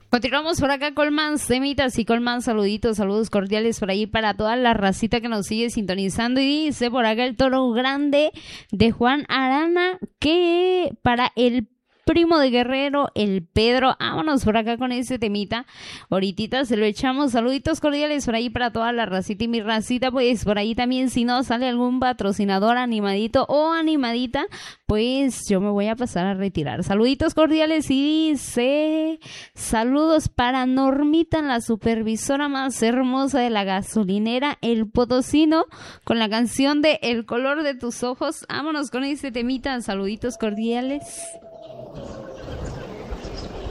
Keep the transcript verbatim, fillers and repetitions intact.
Continuamos por acá con más temitas y con más saluditos, saludos cordiales por ahí para toda la racita que nos sigue sintonizando. Y dice por acá el Toro Grande de Juan Arana que para el primo de Guerrero, el Pedro, vámonos por acá con ese temita, ahorita se lo echamos, saluditos cordiales por ahí para toda la racita y mi racita, pues por ahí también si no sale algún patrocinador animadito o animadita, pues yo me voy a pasar a retirar. Saluditos cordiales y dice, saludos para Normita, la supervisora más hermosa de la gasolinera El Potosino, con la canción de El color de tus ojos, vámonos con ese temita, saluditos cordiales.